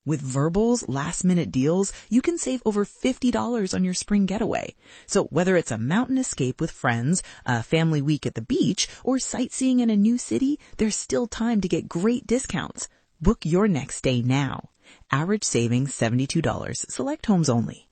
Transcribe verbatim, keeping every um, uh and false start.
With Verbal's last-minute deals, you can save over fifty dollars on your spring getaway. So whether it's a mountain escape with friends, a family week at the beach, or sightseeing in a new city, there's still time to get great discounts. Book your next stay now. Average savings seventy-two dollars. Select homes only.